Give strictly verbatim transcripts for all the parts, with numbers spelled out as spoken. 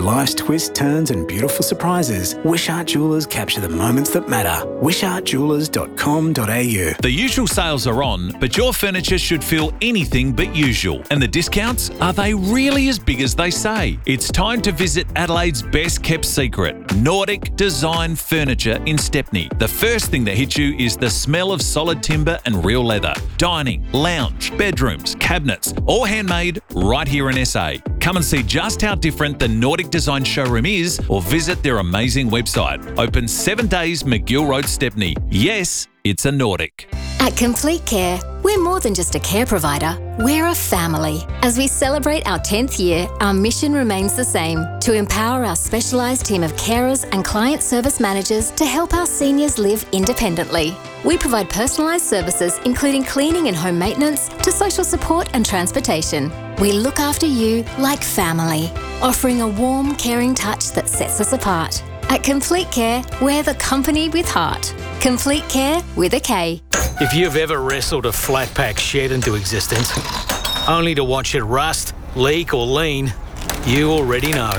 life's twists, turns and beautiful surprises, Wishart Jewellers capture the moments that matter. wishart jewellers dot com dot a u. The usual sales are on, but your furniture should feel anything but usual. And the discounts, are they really as big as they say? It's time to visit Adelaide's best kept secret, Nordic Design Furniture in Stepney. The first thing that hits you is the smell of solid timber and real leather. Dining, lounge, bedrooms, cabinets, all handmade right here in S A. Come and see just how different the Nordic Design showroom is or visit their amazing website. Open seven days, McGill Road, Stepney. Yes, it's a Nordic. At Complete Care, we're more than just a care provider, we're a family. As we celebrate our tenth year, our mission remains the same, to empower our specialised team of carers and client service managers to help our seniors live independently. We provide personalised services including cleaning and home maintenance to social support and transportation. We look after you like family, offering a warm, caring touch that sets us apart. At Complete Care, we're the company with heart. Complete Care with a K. If you've ever wrestled a flat pack shed into existence, only to watch it rust, leak or lean, you already know.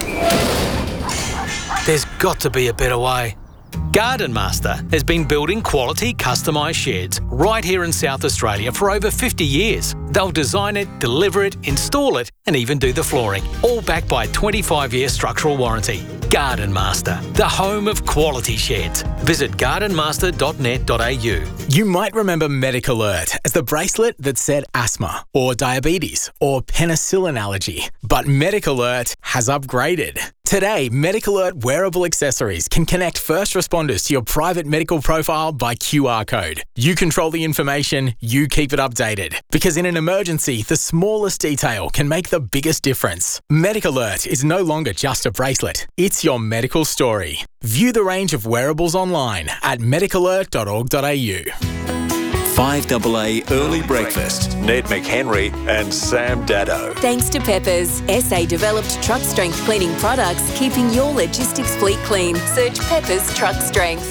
There's got to be a better way. Garden Master has been building quality customised sheds right here in South Australia for over fifty years. They'll design it, deliver it, install it and even do the flooring, all backed by a twenty-five year structural warranty. Garden Master, the home of quality sheds. Visit garden master dot net dot a u. You might remember Medic Alert as the bracelet that said asthma or diabetes or penicillin allergy. But Medic Alert has upgraded. Today, Medic Alert wearable accessories can connect first responders to your private medical profile by Q R code. You control the information, you keep it updated. Because in an emergency, the smallest detail can make the biggest difference. Medic Alert is no longer just a bracelet. It's your medical story. View the range of wearables online at medic alert dot org dot a u. five A A Early Breakfast. Ned McHenry and Sam Daddo. Thanks to Peppers, S A-developed truck strength cleaning products, keeping your logistics fleet clean. Search Peppers Truck Strength.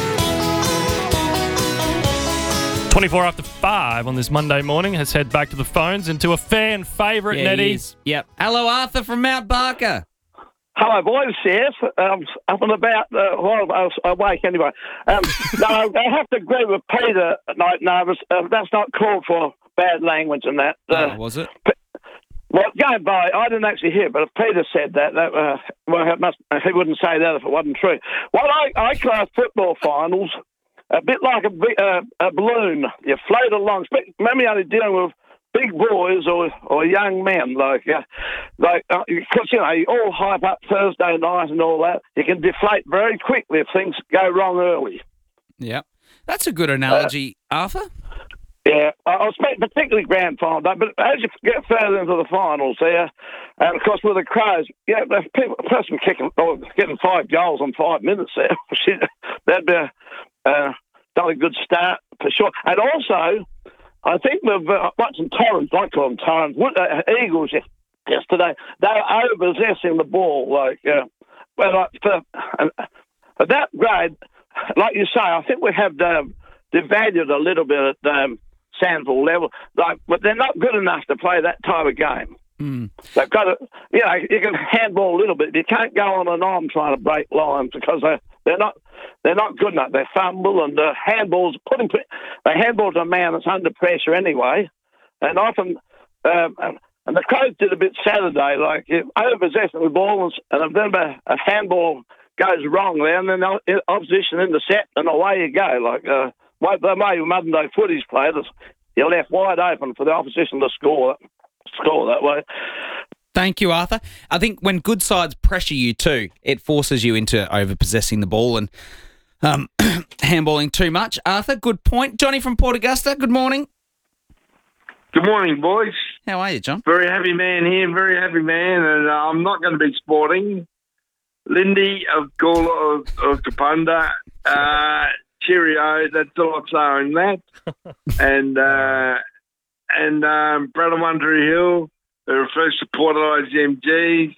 twenty-four after five on this Monday morning. Let's head back to the phones and to a fan favourite, yeah, Nettie. he is. Yep. Hello, Arthur from Mount Barker. Hello, boys. Yes, um, up and about. Uh, well, I was awake anyway. Um, no, I have to agree with Peter. No, no, uh, that's not called for bad language and that. Uh, oh, was it? Well, going by, I didn't actually hear, but if Peter said that, that uh, well, it must, he wouldn't say that if it wasn't true. Well, I, I class football finals a bit like a, uh, a balloon. You float along, maybe only dealing with big boys or or young men, like, uh, like uh, because, you know, you all hype up Thursday night and all that. You can deflate very quickly if things go wrong early. Yeah. That's a good analogy, uh, Arthur. Yeah, I was particularly grand final day, but as you get further into the finals there, and of course with the Crows, yeah, if people, a person kicking, or getting five goals in five minutes there, that'd be a, uh, not a good start for sure. And also, I think with uh, watching Torrens, I call them Torrens, uh, Eagles yesterday, they were overpossessing the ball. Like, uh, well, like for, uh, at that grade, like you say, I think we have um, devalued a little bit at um, Sandville level, like, but they're not good enough to play that type of game. Mm. They've got to, you know, you can handball a little bit. You can't go on and on trying to break lines because they're they're not they're not good enough. They fumble and the handballs put him. They handball to a man that's under pressure anyway, and often. Um, and the Crows did a bit Saturday, like over possession of the ball, and if then a, a handball goes wrong there, and then the opposition intercept, and away you go. Like uh, the way modern day footy's played, you're left wide open for the opposition to score. Score that way. Thank you, Arthur. I think when good sides pressure you too, it forces you into over-possessing the ball and um, handballing too much. Arthur, good point. Johnny from Port Augusta, good morning. Good morning, boys. How are you, John? Very happy man here, very happy man, and uh, I'm not going to be sporting. Lindy of Gawler of, of Kapunda, uh, cheerio, that's all I'm saying that. and... Uh, And um, Brother Wandering Hill, the first supported I G M Gs.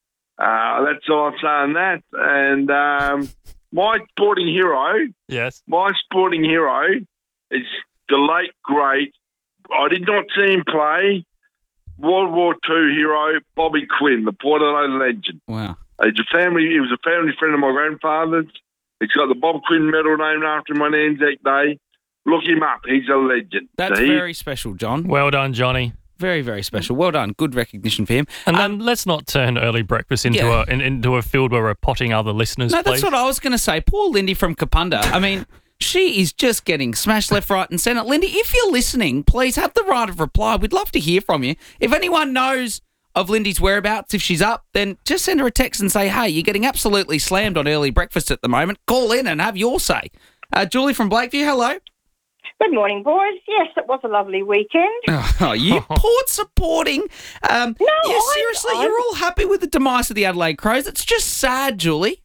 Uh, that's all I'm saying that. And um, my sporting hero, yes, my sporting hero is the late great. I did not see him play, World War Two hero Bobby Quinn, the Portobello legend. Wow. He's a family. He was a family friend of my grandfather's. He's got the Bob Quinn medal named after him on Anzac Day. Look him up. He's a legend. That's So he- very special, John. Well done, Johnny. Very, very special. Well done. Good recognition for him. And then let's not turn early breakfast into Yeah. a in, into a field where we're potting other listeners. No, please. that's what I was going to say. Poor Lindy from Kapunda. I mean, she is just getting smashed left, right, and centre. Lindy, if you're listening, please have the right of reply. We'd love to hear from you. If anyone knows of Lindy's whereabouts, if she's up, then just send her a text and say, hey, you're getting absolutely slammed on early breakfast at the moment. Call in and have your say. Uh, Julie from Blakeview, hello. Good morning, boys. Yes, it was a lovely weekend. Oh, you Port supporting. Um, No, yeah, I- seriously, I- you're all happy with the demise of the Adelaide Crows. It's just sad, Julie.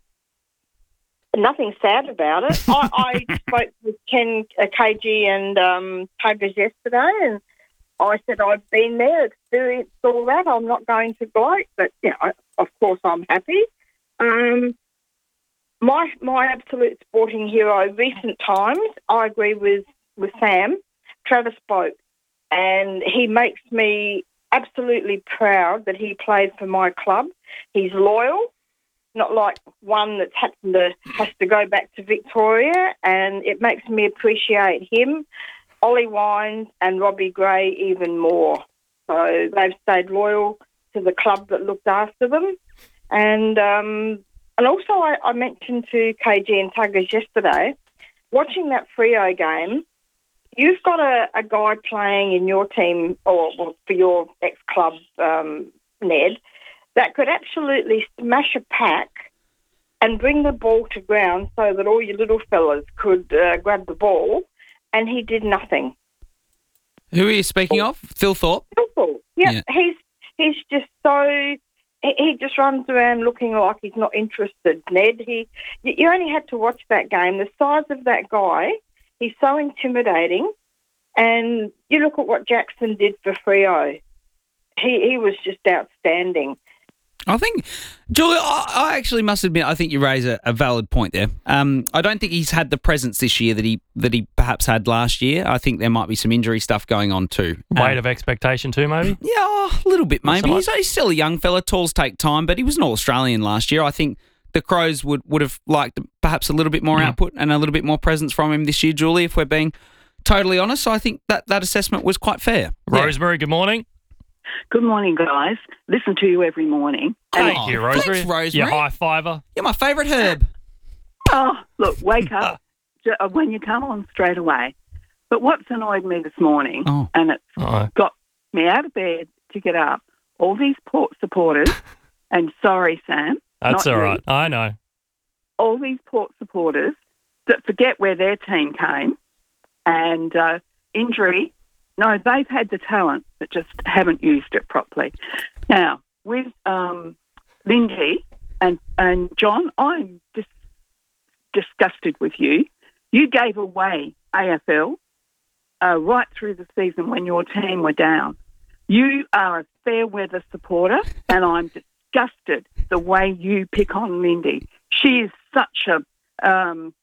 Nothing sad about it. I, I spoke with Ken uh, K G and um, Tigers yesterday, and I said I've been there, experienced all that. I'm not going to gloat, but yeah, I, of course I'm happy. Um, my my absolute sporting hero, recent times. I agree with with Sam. Travis Boak, and he makes me absolutely proud that he played for my club. He's loyal. Not like one that's happened to has to go back to Victoria, and it makes me appreciate him, Ollie Wines, and Robbie Gray even more. So they've stayed loyal to the club that looked after them, and um, and also I, I mentioned to K G and Tuggers yesterday, watching that Freo game. You've got a, a guy playing in your team or well, for your ex club, um, Ned, that could absolutely smash a pack and bring the ball to ground so that all your little fellas could uh, grab the ball, and he did nothing. Who are you speaking of? Phil Thorpe? Phil Thorpe, yeah, Yeah. he's he's just so he, he just runs around looking like he's not interested. Ned, he you, you only had to watch that game. The size of that guy, he's so intimidating, and you look at what Jackson did for Freo. He he was just outstanding. I think, Julia, I, I actually must admit, I think you raise a, a valid point there. Um, I don't think he's had the presence this year that he that he perhaps had last year. I think there might be some injury stuff going on too. Weight Um, of expectation too, maybe? Yeah, oh, a little bit maybe. so He's, he's still a young fella. Talls take time, but he was an All-Australian last year. I think the Crows would, would have liked perhaps a little bit more Mm. output and a little bit more presence from him this year, Julie, if we're being totally honest. So I think that, that assessment was quite fair. Yeah. Rosemary, good morning. Good morning, guys. Listen to you every morning. Thank Oh, you, Rosemary. thanks, Rosemary. Your high fiver. You're my favourite Herb. Oh, look, wake up ju- uh, when you come on straight away. But what's annoyed me this morning, Oh. and it's Uh-oh. got me out of bed to get up, all these Port supporters, and sorry, Sam. That's not all you, right. I know. all these Port supporters that forget where their team came and uh, injury. No, they've had the talent but just haven't used it properly. Now, with um, Lindsay and, and John, I'm dis- disgusted with you. You gave away A F L uh, right through the season when your team were down. You are a fair weather supporter, and I'm disgusted the way you pick on Lindy. She is such a um,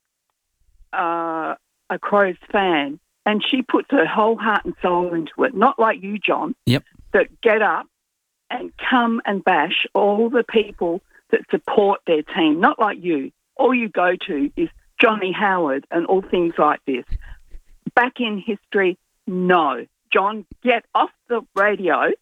uh, a Crows fan, and she puts her whole heart and soul into it. Not like you, John. Yep. That get up and come and bash all the people that support their team. Not like you. All you go to is Johnny Howard and all things like this. Back in history, no. John, get off the radio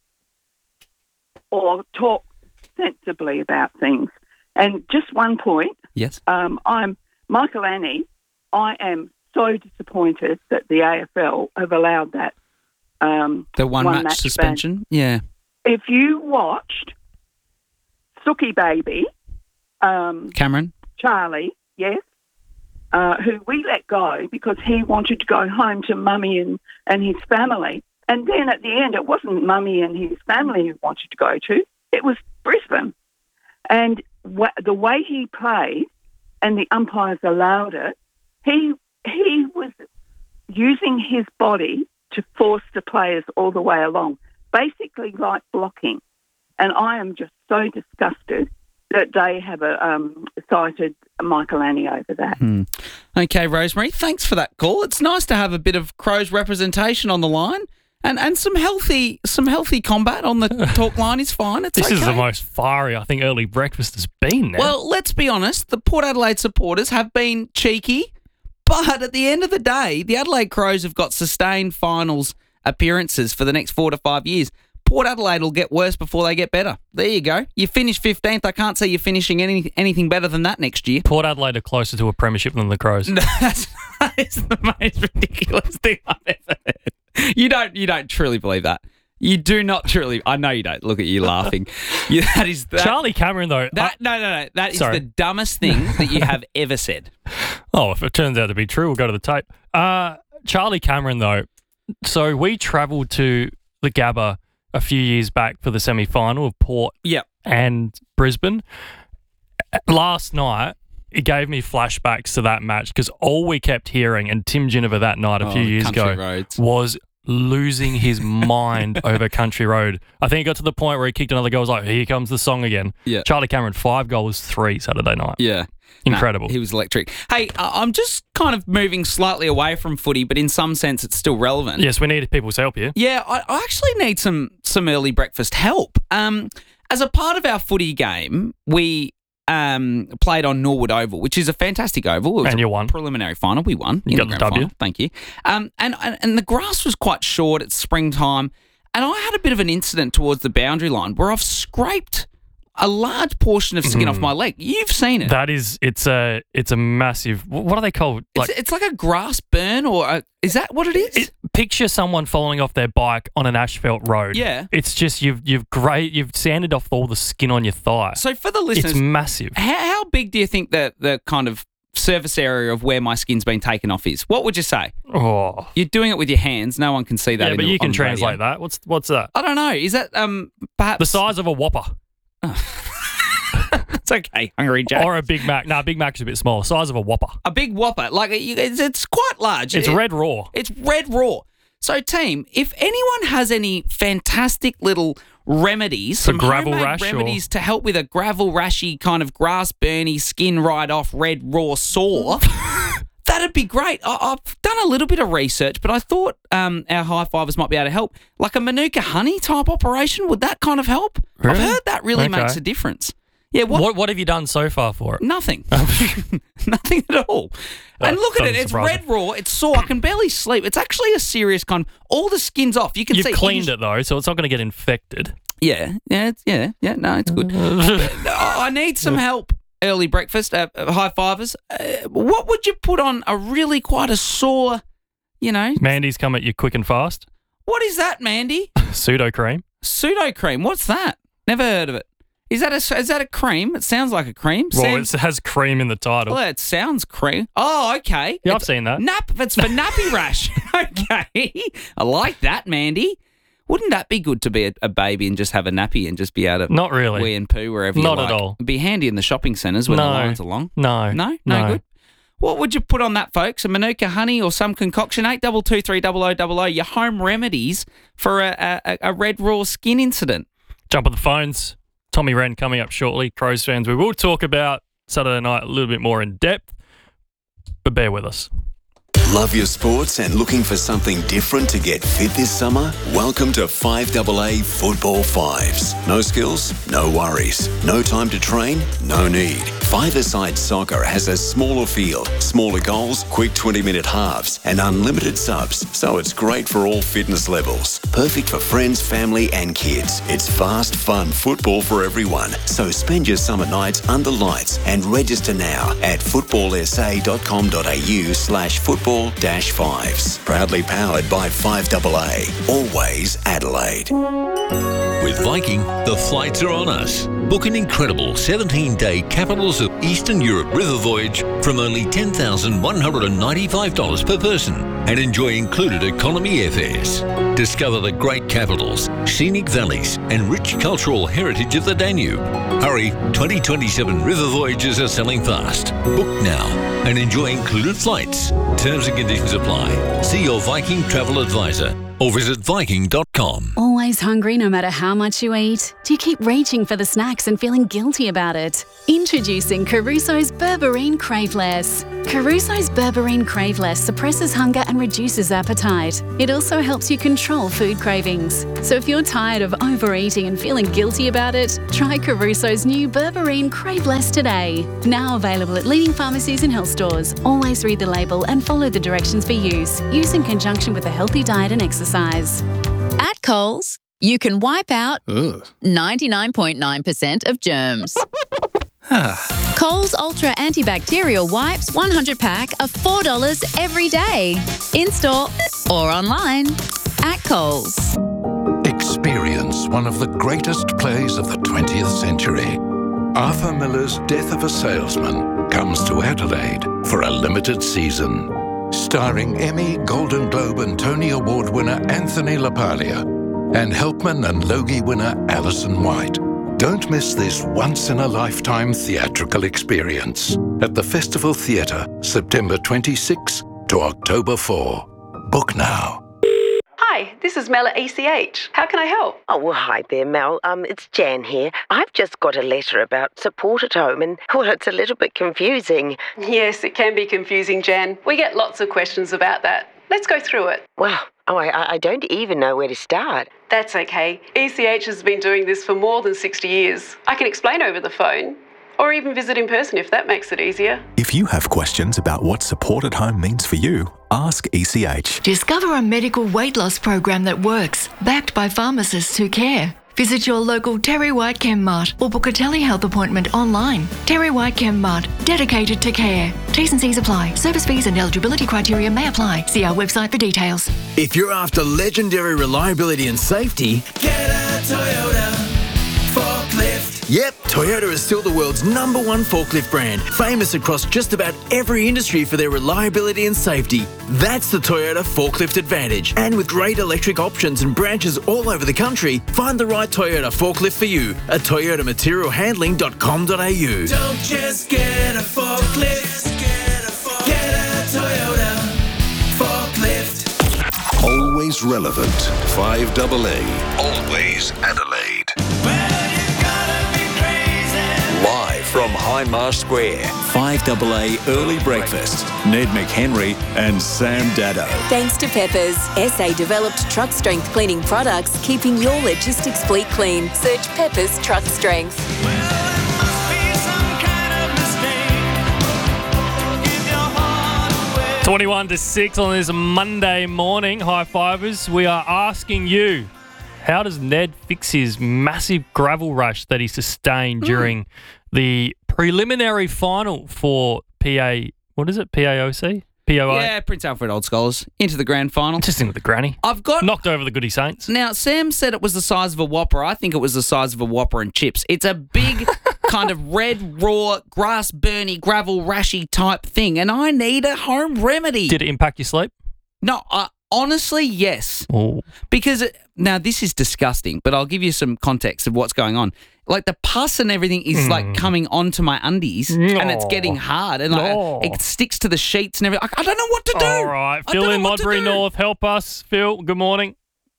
or talk sensibly about things. And just one point. Yes. Um, I'm Michael Annie. I am so disappointed that the A F L have allowed that um, The one, match, match suspension. ban. Yeah. If you watched Sookie Baby, um, Cameron. Charlie, yes, uh, who we let go because he wanted to go home to Mummy and, and his family. And then at the end, it wasn't Mummy and his family who wanted to go to. It was Brisbane. And wh- the way he played and the umpires allowed it, he he was using his body to force the players all the way along, basically like blocking. And I am just so disgusted that they have a, um, cited Michael Annie over that. Hmm. Okay, Rosemary, thanks for that call. It's nice to have a bit of Crows representation on the line. And and some healthy some healthy combat on the talk line is fine. It's This okay. is the most fiery I think early breakfast has been now. Well, let's be honest. The Port Adelaide supporters have been cheeky, but at the end of the day, the Adelaide Crows have got sustained finals appearances for the next four to five years. Port Adelaide will get worse before they get better. There you go. You finish fifteenth. I can't say you're finishing any, anything better than that next year. Port Adelaide are closer to a premiership than the Crows. That's, that is the most ridiculous thing I've ever heard. You don't, you don't truly believe that. You do not truly. I know you don't. Look at you laughing. You, that is that, Charlie Cameron, though. That, I, no, no, no. That is Sorry. the dumbest thing that you have ever said. Oh, if it turns out to be true, we'll go to the tape. Uh, Charlie Cameron, though. So we travelled to the Gabba a few years back for the semi-final of Port yep. and Brisbane. Last night, it gave me flashbacks to that match because all we kept hearing, and Tim Ginniver that night a oh, few years ago, roads. was losing his mind over Country Road. I think it got to the point where he kicked another goal. It was like, here comes the song again. Yeah. Charlie Cameron, five goals, three Saturday night. Yeah. Incredible. No, he was electric. Hey, uh, I'm just kind of moving slightly away from footy, but in some sense it's still relevant. Yes, we need people's help here. Yeah, I, I actually need some some early breakfast help. Um, as a part of our footy game, we um, played on Norwood Oval, which is a fantastic oval. It was and a you won. Preliminary final. We won. You in got the the grand W. Final. Thank you. Um, and, and, and the grass was quite short. It's springtime. And I had a bit of an incident towards the boundary line where I've scraped a large portion of skin Mm. off my leg. You've seen it. That is, it's a, it's a massive. What are they called? Like, it's, it's like a grass burn, or a, is that what it is? It, picture someone falling off their bike on an asphalt road. Yeah. It's just you've you've great you've sanded off all the skin on your thigh. So for the listeners, it's massive. How, how big do you think the the kind of surface area of where my skin's been taken off is? What would you say? Oh, you're doing it with your hands. No one can see that. yeah, in but the, you can on translate radio. that. What's what's that? I don't know. Is that um perhaps The size of a Whopper. It's okay, Hungry Jack. Or a Big Mac. No, Big Mac's a bit small. Size of a Whopper. A big Whopper. Like it's, it's quite large. It's It- red raw. It's red raw. So, team, if anyone has any fantastic little remedies, For some gravel homemade rash or- remedies to help with a gravel rashy kind of grass burny, skin right off, red raw sore, that'd be great. I, I've done a little bit of research, but I thought um, our high fivers might be able to help. Like a Manuka honey type operation, would that kind of help? Really? I've heard that really Okay. makes a difference. Yeah, what? What what have you done so far for it? Nothing. Nothing at all. That And look at doesn't it. It's surprise red raw. It's sore. I can barely sleep. It's actually a serious kind. All the skin's off. You can You've see. cleaned it though, so it's not going to get infected. Yeah, yeah, it's, yeah, yeah. No, it's good. But I need some help. Early breakfast, uh, uh, high fivers. Uh, what would you put on a really quite a sore? You know, Mandy's come at you quick and fast. what is that, Mandy? Pseudo cream. Pseudo cream. What's that? Never heard of it. Is that a is that a cream? It sounds like a cream. Well, Sounds- it has cream in the title. Well, it sounds cream. Oh, okay. Yeah, I've It's seen that. Nap. It's for nappy rash. Okay, I like that, Mandy. Wouldn't that be good to be a, a baby and just have a nappy and just be able to Not really. wee and poo wherever you Not like? at all. It'd be handy in the shopping centres when the No. lines are long. No. No, no, No. good. What would you put on that, folks? A Manuka honey or some concoction? Eight double two three double o double o. Your home remedies for a, a, a red raw skin incident. Jump on the phones. Tommy Wren coming up shortly. Crows fans, we will talk about Saturday night a little bit more in depth, but bear with us. Love your sports and looking for something different to get fit this summer? Welcome to five double A Football Fives. No skills? No worries. No time to train? No need. Five-a-side soccer has a smaller field, smaller goals, quick twenty-minute halves, and unlimited subs, so it's great for all fitness levels. Perfect for friends, family, and kids. It's fast, fun football for everyone. So spend your summer nights under lights and register now at footballsa.com.au slash football dash fives. Proudly powered by five double A. Always Adelaide. With Viking, the flights are on us. Book an incredible seventeen-day Capitals of Eastern Europe river voyage from only ten thousand one hundred ninety-five dollars per person and enjoy included economy airfares. Discover the great capitals, scenic valleys and rich cultural heritage of the Danube. Hurry, twenty twenty-seven river voyages are selling fast. Book now and enjoy included flights. Terms and conditions apply. See your Viking travel advisor or visit viking dot com. Oh, always hungry no matter how much you eat? Do you keep reaching for the snacks and feeling guilty about it? Introducing Caruso's Berberine Craveless. Caruso's Berberine Craveless suppresses hunger and reduces appetite. It also helps you control food cravings. So if you're tired of overeating and feeling guilty about it, try Caruso's new Berberine Craveless today. Now available at leading pharmacies and health stores. Always read the label and follow the directions for use. Use in conjunction with a healthy diet and exercise. At Coles, you can wipe out ninety-nine point nine percent of germs. Coles Ultra Antibacterial Wipes one hundred pack are four dollars every day. In-store or online at Coles. Experience one of the greatest plays of the twentieth century. Arthur Miller's Death of a Salesman comes to Adelaide for a limited season. Starring Emmy, Golden Globe and Tony Award winner Anthony LaPaglia and Helpman and Logie winner Alison White. Don't miss this once-in-a-lifetime theatrical experience at the Festival Theatre, September twenty-sixth to October fourth. Book now. Hi, this is Mel at E C H. How can I help? Oh, well, hi there, Mel. Um, it's Jan here. I've just got a letter about support at home and, well, it's a little bit confusing. Yes, it can be confusing, Jan. We get lots of questions about that. Let's go through it. Well, oh, I, I don't even know where to start. That's okay. E C H has been doing this for more than sixty years. I can explain over the phone, or even visit in person if that makes it easier. If you have questions about what support at home means for you, ask E C H. Discover a medical weight loss program that works, backed by pharmacists who care. Visit your local Terry White Chem Mart or book a telehealth appointment online. Terry White Chem Mart, dedicated to care. T's and C's apply. Service fees and eligibility criteria may apply. See our website for details. If you're after legendary reliability and safety, get a Toyota forklift. Yep, Toyota is still the world's number one forklift brand, famous across just about every industry for their reliability and safety. That's the Toyota Forklift Advantage. And with great electric options and branches all over the country, find the right Toyota forklift for you at toyota material handling dot com dot a u. Don't just get a forklift, get a, forklift. Get a Toyota forklift. Always relevant. five double A. Always Adelaide. Live from Hindmarsh Square, five double A Early Breakfast. Ned McHenry and Sam Dado. Thanks to Peppers, S A-developed truck strength cleaning products, keeping your logistics fleet clean. Search Peppers Truck Strength. twenty-one to six on this Monday morning. High fivers. We are asking you, how does Ned fix his massive gravel rush that he sustained mm. during the preliminary final for P A, what is it, P A O C? P O A? Yeah, Prince Alfred Old Scholars into the grand final. Just in with the granny. I've got... Knocked over the Goody Saints. Now, Sam said it was the size of a Whopper. I think it was the size of a Whopper and chips. It's a big kind of red, raw, grass burny, gravel rashy type thing, and I need a home remedy. Did it impact your sleep? No, I... Honestly, yes. Oh. Because, it, now this is disgusting, but I'll give you some context of what's going on. Like the pus and everything is mm. like coming onto my undies no. and it's getting hard and no. like, it sticks to the sheets and everything. I, I don't know what to do. All right. Phil in Modbury North, help us. Phil, good morning.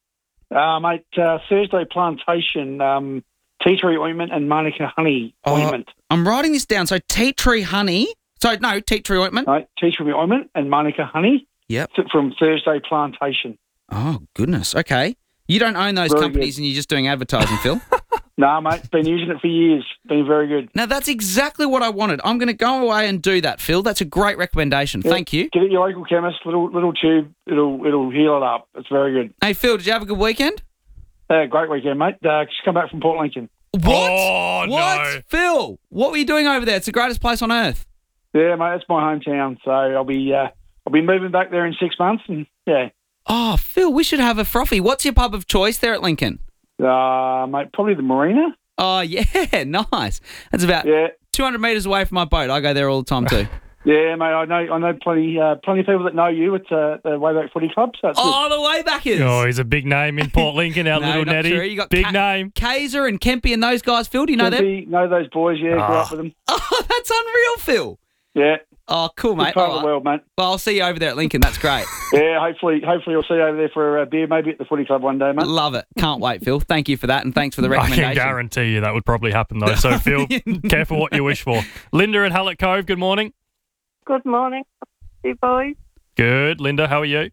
Uh, mate, uh, Thursday Plantation, um, tea tree ointment and Manuka honey ointment. Uh, I'm writing this down. So tea tree honey. So no, tea tree ointment. No, tea tree ointment and Manuka honey. Yep. From Thursday Plantation. Oh, goodness. Okay. You don't own those very companies good. And you're just doing advertising, Phil? No, nah, mate. Been using it for years. Been very good. Now, that's exactly what I wanted. I'm going to go away and do that, Phil. That's a great recommendation. Yeah, Thank you. Get it at your local chemist. Little little tube. It'll it'll heal it up. It's very good. Hey, Phil, did you have a good weekend? Uh, great weekend, mate. Uh, just come back from Port Lincoln. What? Oh, what? no. Phil, what were you doing over there? It's the greatest place on earth. Yeah, mate. It's my hometown. So I'll be... Uh, I'll be moving back there in six months, and yeah. Oh, Phil, we should have a frothy. What's your pub of choice there at Lincoln? Uh, mate, probably the Marina. Oh, yeah, nice. That's about yeah. two hundred metres away from my boat. I go there all the time too. Yeah, mate, I know I know plenty uh, plenty of people that know you at uh, the Wayback Footy Club. So it's oh, good. the Waybackers. Oh, he's a big name in Port Lincoln, our no, little not Nettie. True. You got big Ka- name. Kaiser and Kempy and those guys, Phil, do you know Kempy, them? know those boys, yeah, oh. grew up with them. Oh, that's unreal, Phil. Yeah. Oh, cool, mate. Good part All of the right. world, mate. Well, I'll see you over there at Lincoln. That's great. Yeah, hopefully, hopefully I'll see you over there for a beer, maybe at the footy club one day, mate. Love it. Can't wait, Phil. Thank you for that, and thanks for the I recommendation. can guarantee you that would probably happen, though. So, Phil, careful what you wish for. Linda at Hallett Cove, good morning. Good morning, you boys. Good. Linda, how are you?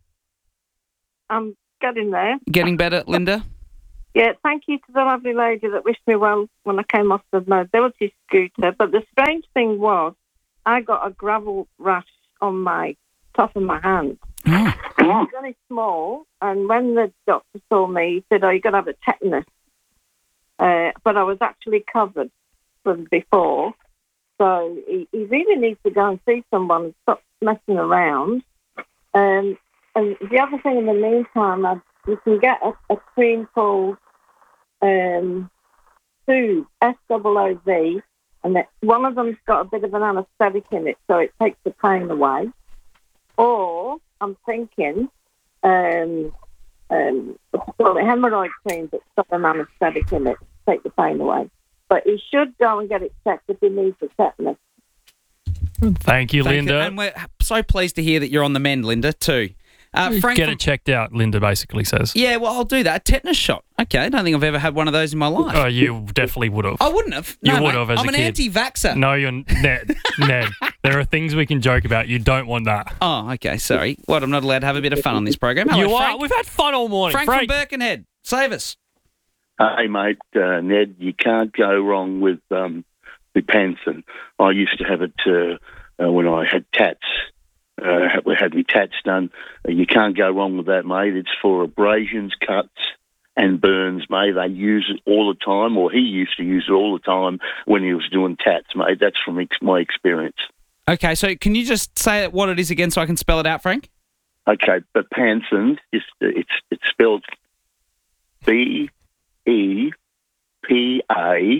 I'm getting there. Getting better, Linda? Yeah, thank you to the lovely lady that wished me well when I came off the mobility scooter. But the strange thing was, I got a gravel rash on my top of my hand. Oh. It was very small, and when the doctor saw me, he said, "Oh, you're going to have a tetanus." Uh, but I was actually covered from before, so he, he really needs to go and see someone and stop messing around. Um, and the other thing, in the meantime, I, you can get a, a cream called um, Soothe, S O O V, and it, one of them's got a bit of an anaesthetic in it, so it takes the pain away. Or I'm thinking, um, um, well, the hemorrhoid cream that's got an anaesthetic in it to take the pain away. But he should go and get it checked if he needs a tetanus. Thank you, Thank Linda. you. And we're so pleased to hear that you're on the mend, Linda, too. Uh, Frank Get from- it checked out, Linda basically says. Yeah, well, I'll do that. A tetanus shot. Okay, I don't think I've ever had one of those in my life. Oh, you definitely would have. I wouldn't have. You No, would mate. have as I'm a an kid. anti-vaxxer. No, you're Ned. Ned, there are things we can joke about. You don't want that. Oh, okay, sorry. What, I'm not allowed to have a bit of fun on this program? Hello, You are. Frank. We've had fun all morning. Frank, Frank. from Birkenhead. Save us. Hey, mate, uh, Ned, you can't go wrong with um, with Panthen. I used to have it uh, uh, when I had tats. Uh, we had my tats done. Uh, you can't go wrong with that, mate. It's for abrasions, cuts, and burns, mate. They use it all the time, or he used to use it all the time when he was doing tats, mate. That's from ex- my experience. Okay, so can you just say what it is again so I can spell it out, Frank? Okay, but Panthen, is it's it's spelled B E P A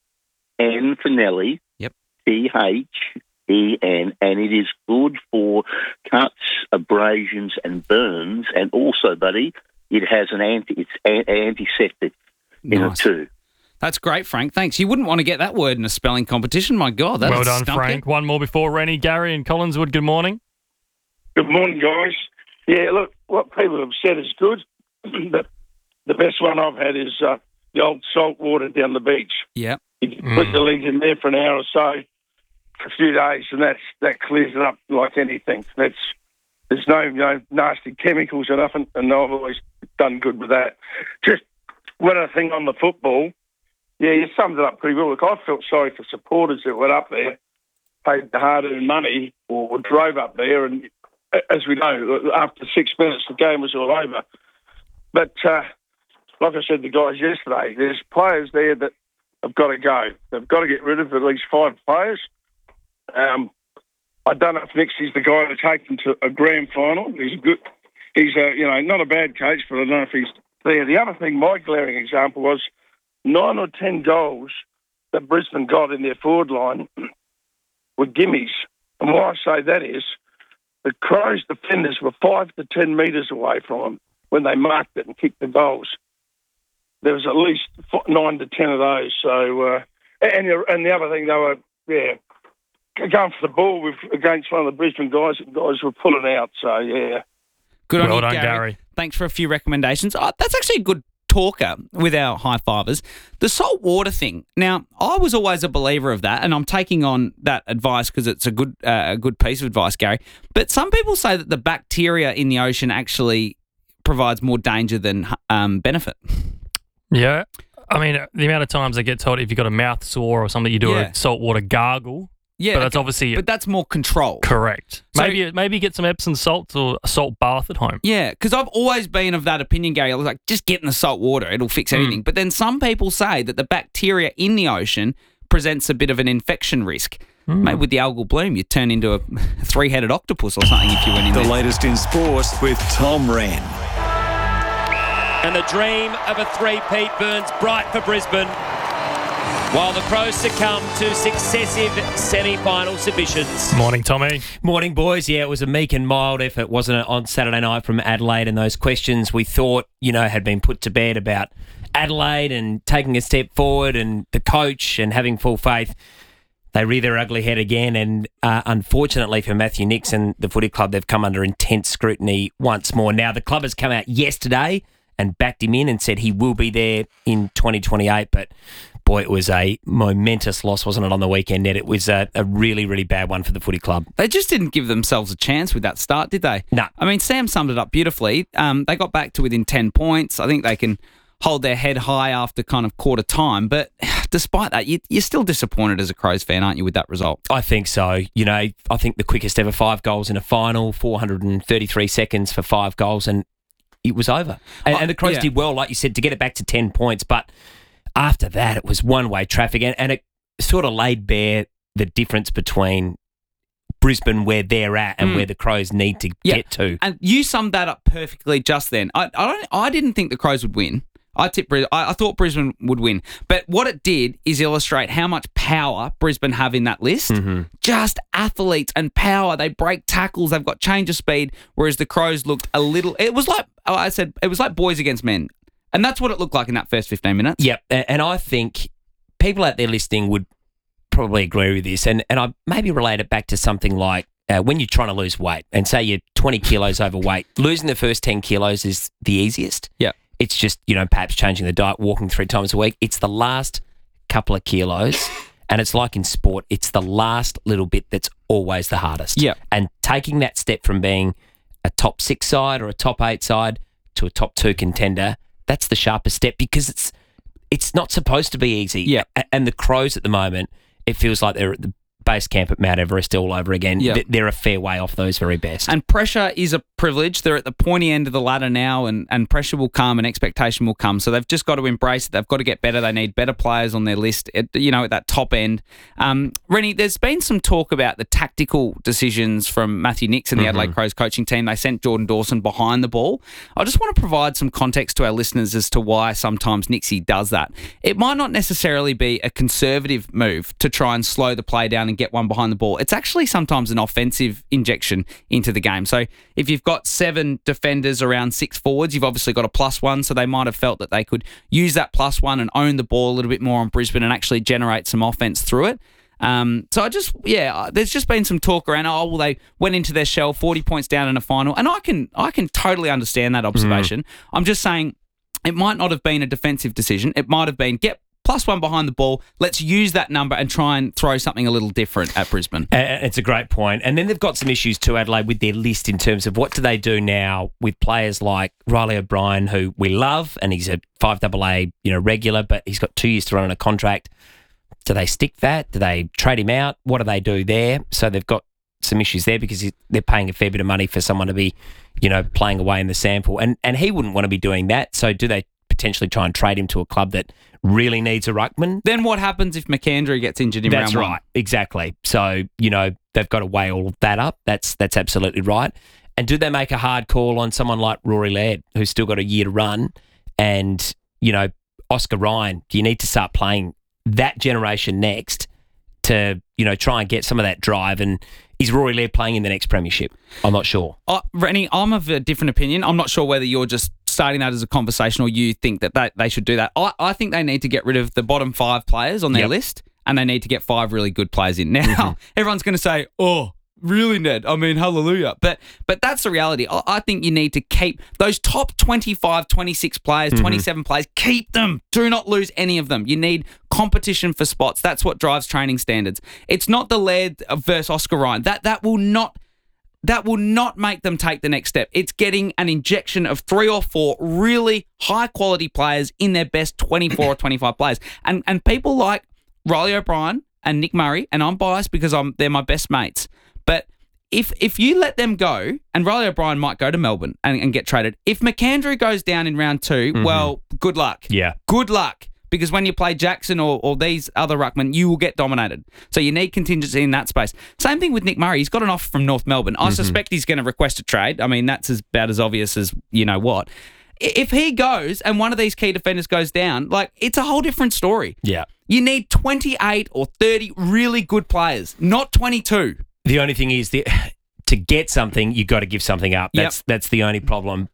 N for Nelly. Yep. T H E N, and it is good for cuts, abrasions, and burns. And also, buddy, it has an anti it's an antiseptic in it Nice. too. That's great, Frank. Thanks. You wouldn't want to get that word in a spelling competition. My God, that's Well done, Frank. One more before Rennie. Gary and Collinswood, good morning. Good morning, guys. Yeah, look, what people have said is good, but the best one I've had is uh, the old salt water down the beach. Yeah. You can put the legs in there for an hour or so, for a few days, and that's that clears it up like anything. That's there's no you know nasty chemicals or nothing, and I've always done good with that. Just one other thing on the football. Yeah, you summed it up pretty well. Look, I felt sorry for supporters that went up there, paid the hard-earned money, or, or drove up there, and as we know, after six minutes, the game was all over. But uh, like I said to the guys yesterday, there's players there that have got to go. They've got to get rid of at least five players. Um, I don't know if Nixie's the guy to take them to a grand final. He's a good. He's a you know not a bad coach, but I don't know if he's there. The other thing, my glaring example was nine or ten goals that Brisbane got in their forward line were gimmies. And why I say that is the Crows defenders were five to ten metres away from them when they marked it and kicked the goals. There was at least nine to ten of those. So, uh, and and the other thing, they were yeah going for the ball with against one of the Brisbane guys. Guys were pulling out. So yeah, Good on Well you, done, Gary. Gary. Thanks for a few recommendations. Oh, that's actually a good talker with our high fivers. The salt water thing. Now, I was always a believer of that, and I'm taking on that advice because it's a good uh, a good piece of advice, Gary. But some people say that the bacteria in the ocean actually provides more danger than um, benefit. Yeah. I mean, the amount of times I get told if you've got a mouth sore or something, you do Yeah. a saltwater gargle. Yeah, But that's okay. obviously But that's more controlled. correct. So- maybe maybe get some Epsom salts or a salt bath at home. Yeah, because I've always been of that opinion, Gary. I was like, just get in the salt water, it'll fix anything. But then some people say that the bacteria in the ocean presents a bit of an infection risk. Maybe with the algal bloom, you turn into a three-headed octopus or something if you went in The there. latest in sports with Tom Wren. And the dream of a three-peat burns bright for Brisbane, while the Crows succumb to successive semi-final submissions. Morning, Tommy. Morning, boys. Yeah, it was a meek and mild effort, wasn't it, on Saturday night from Adelaide, and those questions we thought, you know, had been put to bed about Adelaide and taking a step forward and the coach and having full faith. they rear their ugly head again. And uh, unfortunately for Matthew Nicks and the footy club, they've come under intense scrutiny once more. Now, the club has come out yesterday and backed him in and said he will be there in twenty twenty-eight. But, boy, it was a momentous loss, wasn't it, on the weekend, Ned? It was a, a really, really bad one for the footy club. They just didn't give themselves a chance with that start, did they? No. I mean, Sam summed it up beautifully. Um, they got back to within ten points. I think they can hold their head high after kind of quarter time. But despite that, you, you're still disappointed as a Crows fan, aren't you, with that result? I think so. You know, I think the quickest ever five goals in a final, four hundred thirty-three seconds for five goals, and it was over. And, and the Crows yeah. did well, like you said, to get it back to ten points. But after that, it was one-way traffic, and, and it sort of laid bare the difference between Brisbane, where they're at, and Mm. where the Crows need to Yeah. get to. And you summed that up perfectly just then. I, I don't. I didn't think the Crows would win. I tipped. Bris- I, I thought Brisbane would win, but what it did is illustrate how much power Brisbane have in that list. Mm-hmm. Just athletes and power. They break tackles. They've got change of speed. Whereas the Crows looked a little. It was like I said. It was like boys against men, and that's what it looked like in that first fifteen minutes. Yep, a- and I think people out there listening would probably agree with this, and, and I maybe relate it back to something like uh, when you're trying to lose weight, and say you're twenty kilos overweight, losing the first ten kilos is the easiest. Yeah. It's just, you know, perhaps changing the diet, walking three times a week. It's the last couple of kilos, and it's like in sport, it's the last little bit that's always the hardest. Yeah. And taking that step from being a top six side or a top eight side to a top two contender, that's the sharpest step, because it's it's not supposed to be easy. Yeah. A- And the Crows at the moment, it feels like they're at the base camp at Mount Everest all over again. Yeah. Th- They're a fair way off those very best. And pressure is a privilege. They're at the pointy end of the ladder now, and, and pressure will come and expectation will come. So they've just got to embrace it. They've got to get better. They need better players on their list, at, you know, at that top end. Um, Rennie, there's been some talk about the tactical decisions from Matthew Nicks and the Mhm. Adelaide Crows coaching team. They sent Jordan Dawson behind the ball. I just want to provide some context to our listeners as to why sometimes Nixie does that. It might not necessarily be a conservative move to try and slow the play down and get one behind the ball. It's actually sometimes an offensive injection into the game. So if you've got seven defenders around six forwards, you've obviously got a plus one, so they might have felt that they could use that plus one and own the ball a little bit more on Brisbane and actually generate some offense through it. Um, so I just, yeah, there's just been some talk around, oh, well, they went into their shell forty points down in a final, and I can, I can totally understand that observation. Mm. I'm just saying it might not have been a defensive decision. It might have been, get plus one behind the ball. Let's use that number and try and throw something a little different at Brisbane. Uh, it's a great point. And then they've got some issues too, Adelaide, with their list in terms of what do they do now with players like Riley O'Brien, who we love, and he's a five double A, you know, regular, but he's got two years to run on a contract. Do they stick that? Do they trade him out? What do they do there? So they've got some issues there because they're paying a fair bit of money for someone to be, you know, playing away in the sample. And and he wouldn't want to be doing that. So do they potentially try and trade him to a club that really needs a ruckman? Then what happens if McAndrew gets injured in That's round right. one? Exactly. So, you know, they've got to weigh all of that up. That's that's absolutely right. And do they make a hard call on someone like Rory Laird, who's still got a year to run? And, you know, Oscar Ryan, do you need to start playing that generation next to, you know, try and get some of that drive? And is Rory Laird playing in the next premiership? I'm not sure. Uh, Rennie, I'm of a different opinion. I'm not sure whether you're just starting that as a conversation or you think that they, they should do that. I, I think they need to get rid of the bottom five players on their Yep. list, and they need to get five really good players in. Now, Mm-hmm. everyone's going to say, oh, really, Ned? I mean, hallelujah. But but that's the reality. I, I think you need to keep those top twenty-five, twenty-six players, Mhm. twenty-seven players, keep them. Do not lose any of them. You need competition for spots. That's what drives training standards. It's not the Laird versus Oscar Ryan. That that will not... That will not make them take the next step. It's getting an injection of three or four really high-quality players in their best twenty-four or twenty-five players. And and people like Riley O'Brien and Nick Murray, and I'm biased because I'm they're my best mates, but if if you let them go, and Riley O'Brien might go to Melbourne and, and get traded, if McAndrew goes down in round two, Mhm. well, good luck. Yeah. Good luck. Because when you play Jackson or, or these other ruckmen, you will get dominated. So you need contingency in that space. Same thing with Nick Murray. He's got an offer from North Melbourne. I Mhm. suspect he's going to request a trade. I mean, that's as, about as obvious as you know what. I- If he goes and one of these key defenders goes down, like, it's a whole different story. Yeah. You need twenty-eight or thirty really good players, not twenty-two. The only thing is, the, to get something, you've got to give something up. Yep. That's that's the only problem. But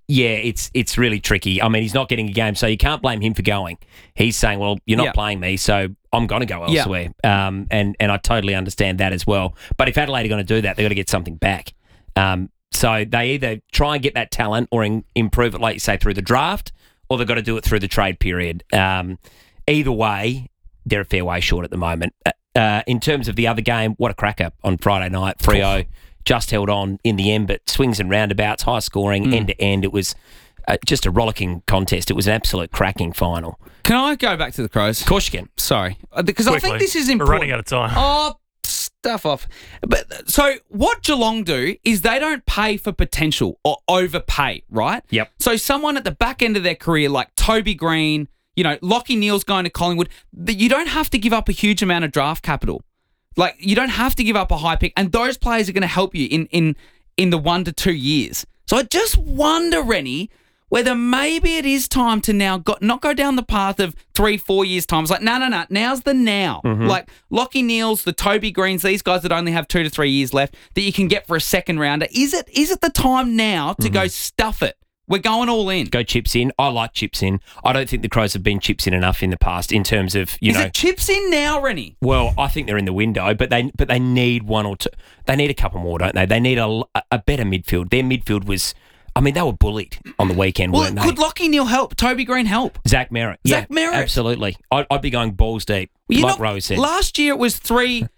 yeah, it's it's really tricky. I mean, he's not getting a game, so you can't blame him for going. He's saying, well, you're not Yeah. playing me, so I'm going to go Yeah. elsewhere. Um, and, and I totally understand that as well. But if Adelaide are going to do that, they've got to get something back. Um, so they either try and get that talent or in, improve it, like you say, through the draft, or they've got to do it through the trade period. Um, either way, they're a fair way short at the moment. Uh, in terms of the other game, what a cracker on Friday night, three oh. Just held on in the end, but swings and roundabouts, high scoring, Mm. end to end. It was uh, just a rollicking contest. It was an absolute cracking final. Can I go back to the Crows? Of course you can. Sorry. Uh, Because I Quickly. think this is We're important. running out of time. Oh, stuff off. But so what Geelong do is they don't pay for potential or overpay, right? Yep. So someone at the back end of their career like Toby Green, you know, Lockie Neal's going to Collingwood, that you don't have to give up a huge amount of draft capital. Like, you don't have to give up a high pick, and those players are going to help you in in in the one to two years. So I just wonder, Rennie, whether maybe it is time to now go, not go down the path of three, four years' time. It's like, no, no, no, now's the now. Mm-hmm. Like, Lockie Neal's, the Toby Greens, these guys that only have two to three years left that you can get for a second rounder. Is it is it the time now to Mm-hmm. go stuff it? We're going all in. Go chips in. I like chips in. I don't think the Crows have been chips in enough in the past in terms of, you is know. it chips in now, Rennie? Well, I think they're in the window, but they but they need one or two. They need a couple more, don't they? They need a, a better midfield. Their midfield was, I mean, they were bullied on the weekend, Well, weren't they? could Lockie Neal help? Toby Green help? Zach Merritt. Zach yeah, Merritt. Absolutely. I'd, I'd be going balls deep, Well, you're like not- Rose said. Last year it was three.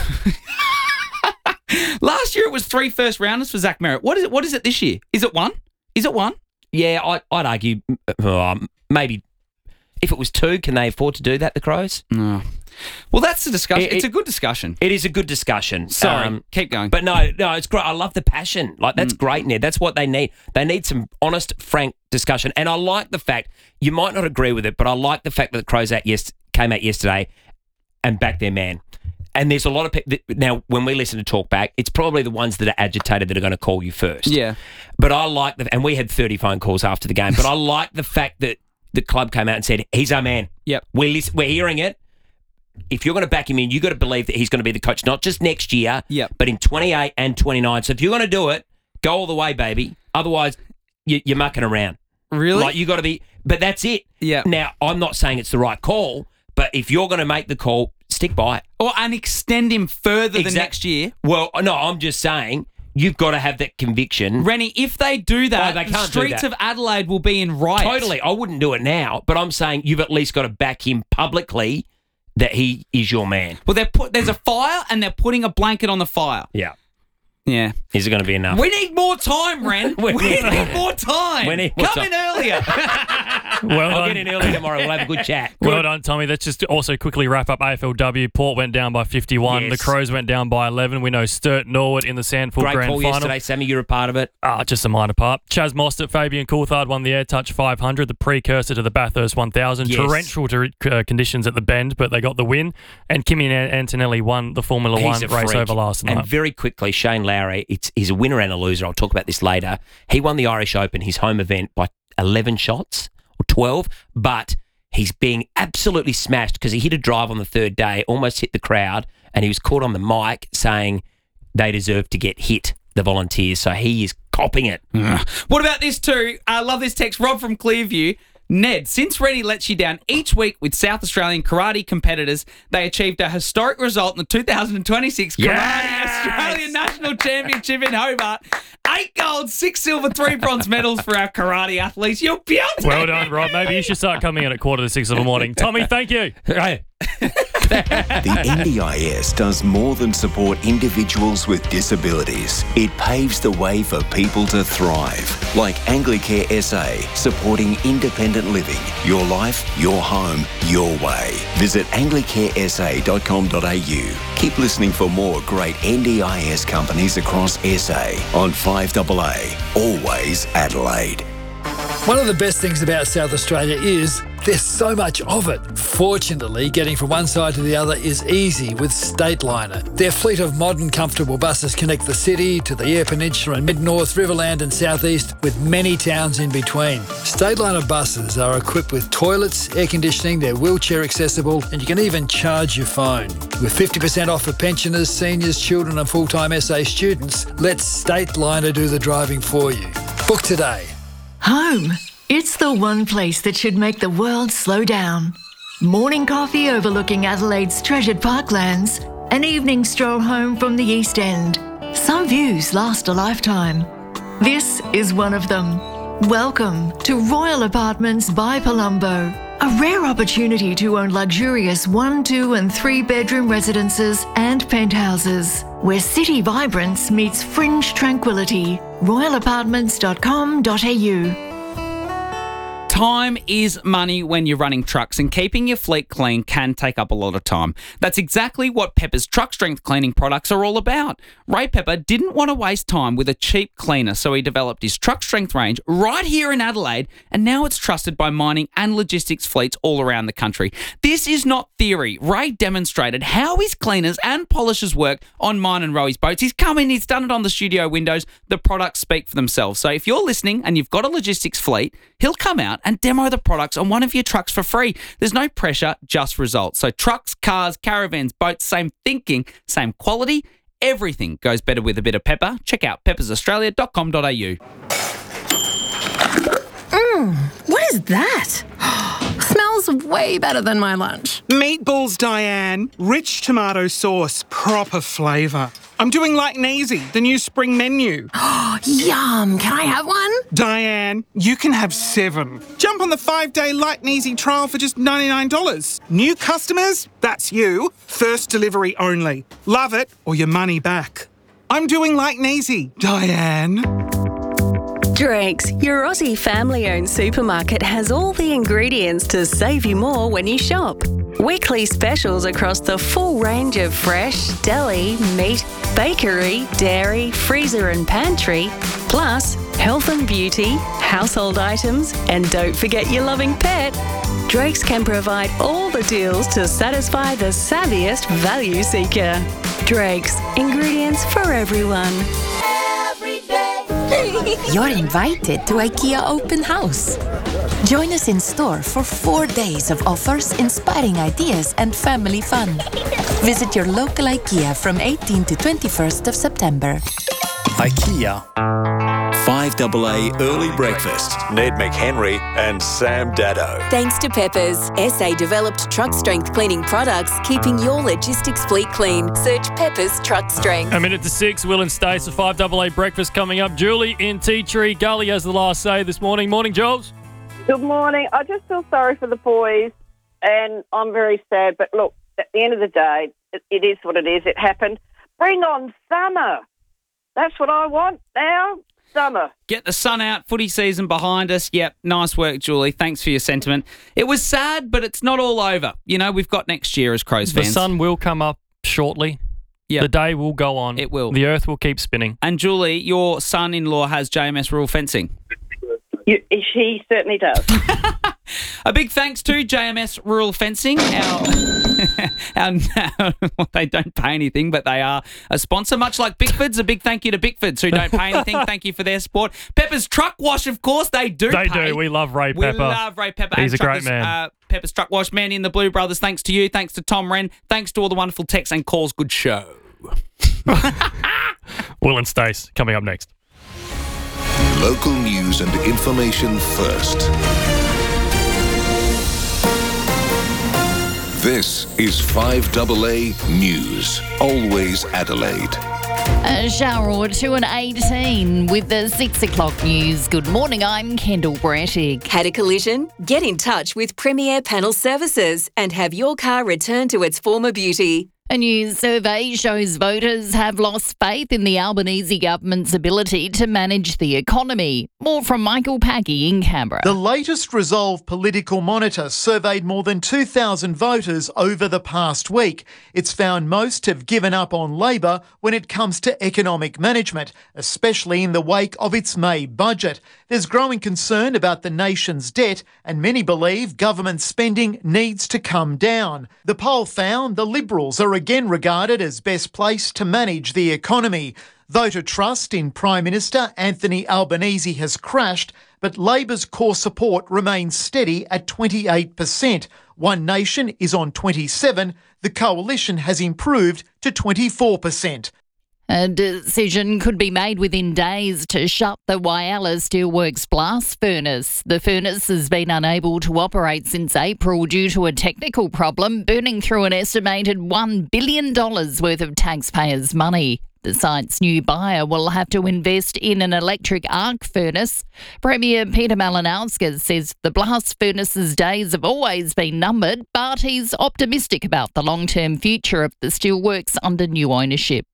Last year it was three first rounders for Zach Merritt. What is it? What is it this year? Is it one? Is it one? Yeah, I, I'd argue um, maybe if it was two, can they afford to do that, the Crows? No. Well, that's the discussion. It- it's it- a good discussion. It is a good discussion. Sorry, Um, keep going. But no, no, it's great. I love the passion. Like, that's great, Ned. That's what they need. They need some honest, frank discussion. And I like the fact, you might not agree with it, but I like the fact that the Crows out yes, came out yesterday and backed their man. And there's a lot of people, now, when we listen to Talk Back, it's probably the ones that are agitated that are going to call you first. Yeah. But I like the, and we had thirty phone calls after the game, but I like the fact that the club came out and said, he's our man. Yep. We're, listen, we're hearing it. If you're going to back him in, you've got to believe that he's going to be the coach, not just next year, Yep. but in twenty-eight and twenty-nine. So if you're going to do it, go all the way, baby. Otherwise, you, you're mucking around. Really? Like, you got to be, but that's it. Yeah. Now, I'm not saying it's the right call, but if you're going to make the call, stick by it. Or and extend him further than Exact- next year. Well, no, I'm just saying you've got to have that conviction. Rennie, if they do that, Oh, they the can't do streets that. of Adelaide will be in riots. Totally. I wouldn't do it now, but I'm saying you've at least got to back him publicly that he is your man. Well, they're put, there's a fire and they're putting a blanket on the fire. Yeah. Yeah. Is it going to be enough? We need more time, Ren. we, We need, need- more time. We need more Come time. in earlier. Well I'll done. get in early tomorrow. We'll have a good chat. Well done, Tommy. Let's just also quickly wrap up A F L W. Port went down by fifty-one. Yes. The Crows went down by eleven. We know Sturt Norwood in the Sandford Great Grand call Final. yesterday, Sammy. You're a part of it. Ah, just a minor part. Chaz Mostert, Fabian Coulthard won the Air Touch five hundred, the precursor to the Bathurst one thousand. Yes. Torrential to, uh, conditions at the bend, but they got the win. And Kimi An- Antonelli won the Formula He's One a race freak. over last night. And very quickly, Shane Lowry, it's, he's a winner and a loser. I'll talk about this later. He won the Irish Open, his home event, by eleven shots or twelve, but he's being absolutely smashed because he hit a drive on the third day, almost hit the crowd, and he was caught on the mic saying they deserve to get hit, the Volunteers. So he is copping it. What about this too? I love this text. Rob from Clearview. Ned, since Rennie lets you down each week with South Australian karate competitors, they achieved a historic result in the two thousand twenty-six Karate Yes! Australian National Championship in Hobart. Eight gold, six silver, three bronze medals for our karate athletes. You're beautiful. Well done, Rob. Maybe you should start coming in at quarter to six in the morning. Tommy, thank you. Right. The N D I S does more than support individuals with disabilities. It paves the way for people to thrive, like Anglicare S A, supporting independent living. Your life, your home, your way. Visit anglicare s a dot com dot a u. Keep listening for more great N D I S companies across S A on five A A. Always Adelaide. One of the best things about South Australia is there's so much of it. Fortunately, getting from one side to the other is easy with Stateliner. Their fleet of modern, comfortable buses connect the city to the Eyre Peninsula and Mid-North, Riverland and Southeast, with many towns in between. Stateliner buses are equipped with toilets, air conditioning, they're wheelchair accessible, and you can even charge your phone. With fifty percent off for pensioners, seniors, children and full-time S A students, let Stateliner do the driving for you. Book today. Home. It's the one place that should make the world slow down. Morning coffee overlooking Adelaide's treasured parklands. An evening stroll home from the East End. Some views last a lifetime. This is one of them. Welcome to Royal Apartments by Palumbo. A rare opportunity to own luxurious one, two and three bedroom residences and penthouses, where city vibrance meets fringe tranquility. royal apartments dot com dot a u. Time is money when you're running trucks, and keeping your fleet clean can take up a lot of time. That's exactly what Pepper's truck strength cleaning products are all about. Ray Pepper didn't want to waste time with a cheap cleaner, so he developed his truck strength range right here in Adelaide, and now it's trusted by mining and logistics fleets all around the country. This is not theory. Ray demonstrated how his cleaners and polishers work on mine and Rowy's boats. He's come in, he's done it on the studio windows. The products speak for themselves. So if you're listening and you've got a logistics fleet, he'll come out and demo the products on one of your trucks for free. There's no pressure, just results. So trucks, cars, caravans, boats, same thinking, same quality. Everything goes better with a bit of pepper. Check out peppers australia dot com dot a u. Mmm, what is that? Smells way better than my lunch. Meatballs, Diane. Rich tomato sauce, proper flavour. I'm doing like Neasy, the new spring menu. Yum! Can I have one? Diane, you can have seven. Jump on the five-day Like Neasy trial for just ninety-nine dollars. New customers? That's you. First delivery only. Love it or your money back. I'm doing like Neasy, Diane. Drake's, your Aussie family-owned supermarket, has all the ingredients to save you more when you shop. Weekly specials across the full range of fresh, deli, meat, bakery, dairy, freezer and pantry, plus health and beauty, household items, and don't forget your loving pet. Drake's can provide all the deals to satisfy the savviest value seeker. Drake's, ingredients for everyone. You're invited to IKEA Open House. Join us in store for four days of offers, inspiring ideas and family fun. Visit your local IKEA from eighteenth to twenty-first of September. IKEA. five A A Early Breakfast. Ned McHenry and Sam Daddo. Thanks to Peppers, S A-developed truck strength cleaning products, keeping your logistics fleet clean. Search Peppers Truck Strength. A minute to six, Will and Stace, a five A A breakfast coming up. Julie in Tea Tree Gully has the last say this morning. Morning, Jules. Good morning. I just feel sorry for the boys, and I'm very sad. But look, at the end of the day, it, it is what it is. It happened. Bring on summer. That's what I want now. Summer. Get the sun out, footy season behind us. Yep, nice work, Julie. Thanks for your sentiment. It was sad, but it's not all over. You know, we've got next year as Crows The fans. sun will come up shortly. Yep. The day will go on. It will. The earth will keep spinning. And Julie, your son-in-law has J M S rural fencing. You, he certainly does. A big thanks to J M S Rural Fencing. Our, our, well, they don't pay anything, but they are a sponsor, much like Bickford's. A big thank you to Bickford's, who don't pay anything. Thank you for their support. Pepper's Truck Wash, of course, they do They pay. do. We love Ray We Pepper. love Ray Pepper. He's and a great Truckers, man. Uh, Pepper's Truck Wash, Mandy and the Blue Brothers, thanks to you. Thanks to Tom Wren. Thanks to all the wonderful texts and calls. Good show. Will and Stace coming up next. Local news and information first. This is five A A News. Always Adelaide. A shower or two and eighteen with the six o'clock news. Good morning, I'm Kendall Brattig. Had a collision? Get in touch with Premier Panel Services and have your car returned to its former beauty. A new survey shows voters have lost faith in the Albanese government's ability to manage the economy. More from Michael Paggy in Canberra. The latest Resolve Political Monitor surveyed more than two thousand voters over the past week. It's found most have given up on Labor when it comes to economic management, especially in the wake of its May budget. There's growing concern about the nation's debt, and many believe government spending needs to come down. The poll found the Liberals are again regarded as best placed to manage the economy. Voter trust in Prime Minister Anthony Albanese has crashed, but Labor's core support remains steady at twenty-eight percent. One Nation is on twenty-seven. The Coalition has improved to twenty-four percent. A decision could be made within days to shut the Whyalla Steelworks blast furnace. The furnace has been unable to operate since April due to a technical problem, burning through an estimated one billion dollars worth of taxpayers' money. The site's new buyer will have to invest in an electric arc furnace. Premier Peter Malinauskas says the blast furnace's days have always been numbered, but he's optimistic about the long-term future of the steelworks under new ownership.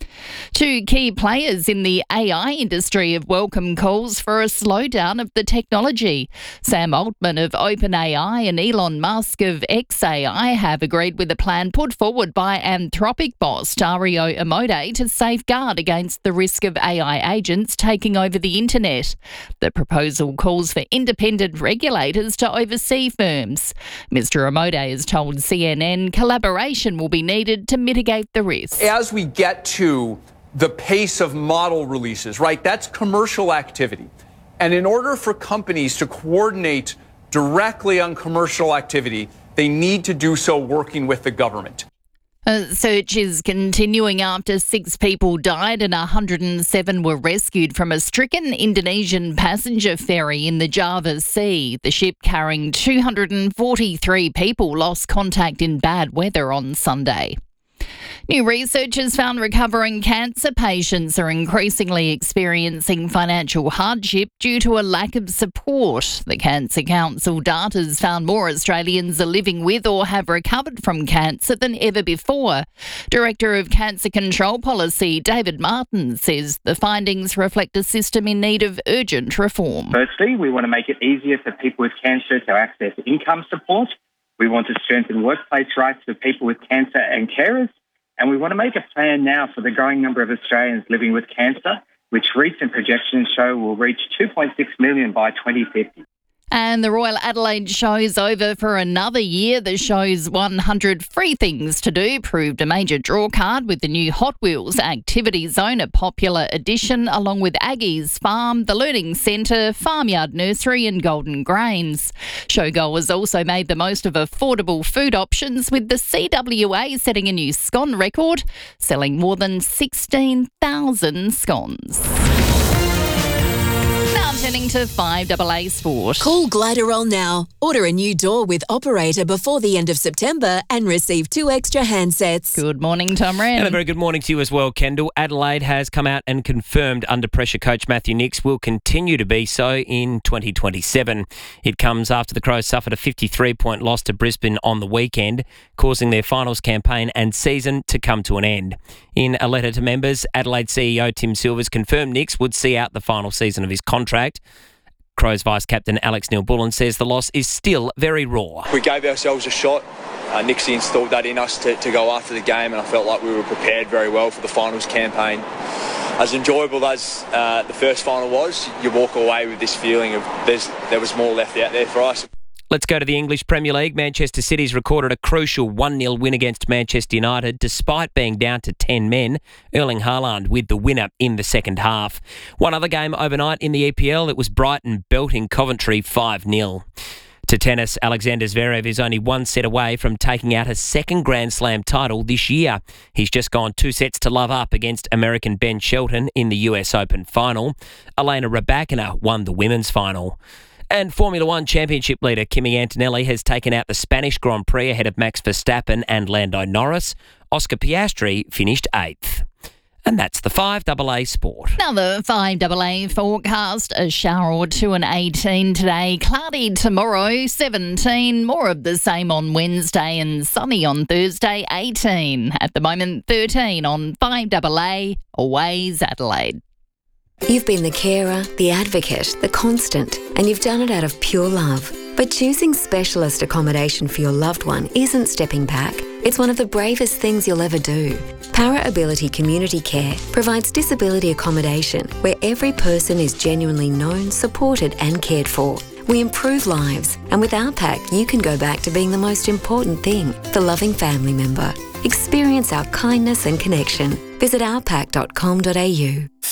Two key players in the A I industry have welcomed calls for a slowdown of the technology. Sam Altman of OpenAI and Elon Musk of X A I have agreed with a plan put forward by Anthropic boss Dario Amodei to safeguard against the risk of A I agents taking over the internet. The proposal calls for independent regulators to oversee firms. Mister Amodei has told C N N collaboration will be needed to mitigate the risk. As we get to the pace of model releases, right? That's commercial activity. And in order for companies to coordinate directly on commercial activity, they need to do so working with the government. A search is continuing after six people died and one hundred seven were rescued from a stricken Indonesian passenger ferry in the Java Sea. The ship carrying two hundred forty-three people lost contact in bad weather on Sunday. New research has found recovering cancer patients are increasingly experiencing financial hardship due to a lack of support. The Cancer Council data has found more Australians are living with or have recovered from cancer than ever before. Director of Cancer Control Policy, David Martin, says the findings reflect a system in need of urgent reform. Firstly, we want to make it easier for people with cancer to access income support. We want to strengthen workplace rights for people with cancer and carers. And we want to make a plan now for the growing number of Australians living with cancer, which recent projections show will reach two point six million by twenty fifty. And the Royal Adelaide Show's over for another year. The show's one hundred free things to do proved a major draw card with the new Hot Wheels Activity Zone, a popular addition, along with Aggie's Farm, the Learning Centre, Farmyard Nursery and Golden Grains. Showgoers also made the most of affordable food options, with the C W A setting a new scone record, selling more than sixteen thousand scones. Now turning to five A A Sport. Call Gliderol now. Order a new door with Operator before the end of September and receive two extra handsets. Good morning, Tom Wren. And a very good morning to you as well, Kendall. Adelaide has come out and confirmed under pressure coach Matthew Nicks will continue to be so in twenty twenty-seven. It comes after the Crows suffered a fifty-three point loss to Brisbane on the weekend, causing their finals campaign and season to come to an end. In a letter to members, Adelaide C E O Tim Silvers confirmed Nicks would see out the final season of his contract. Crows vice-captain Alex Neil-Bullen says the loss is still very raw. We gave ourselves a shot. Uh, Nixie installed that in us to, to go after the game, and I felt like we were prepared very well for the finals campaign. As enjoyable as uh, the first final was, you walk away with this feeling of there's, there was more left out there for us. Let's go to the English Premier League. Manchester City's recorded a crucial one nil win against Manchester United despite being down to ten men. Erling Haaland with the winner in the second half. One other game overnight in the E P L, it was Brighton belting Coventry five nil. To tennis, Alexander Zverev is only one set away from taking out a second Grand Slam title this year. He's just gone two sets to love up against American Ben Shelton in the U S Open final. Elena Rybakina won the women's final. And Formula One Championship leader Kimi Antonelli has taken out the Spanish Grand Prix ahead of Max Verstappen and Lando Norris. Oscar Piastri finished eighth. And that's the five A A Sport. Now the five A A forecast, a shower or two and eighteen today, cloudy tomorrow, seventeen, more of the same on Wednesday and sunny on Thursday, eighteen. At the moment, thirteen on five A A, always Adelaide. You've been the carer, the advocate, the constant, and you've done it out of pure love. But choosing specialist accommodation for your loved one isn't stepping back. It's one of the bravest things you'll ever do. Para Ability Community Care provides disability accommodation where every person is genuinely known, supported and cared for. We improve lives, and with our pack, you can go back to being the most important thing, the loving family member. Experience our kindness and connection. Visit our pack dot com dot a u.